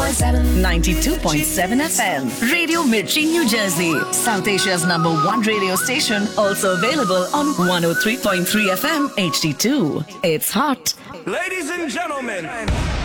92.7 FM. Radio Mirchi, New Jersey. South Asia's #1 radio station. Also available on 103.3 FM HD2. It's hot. Ladies and gentlemen,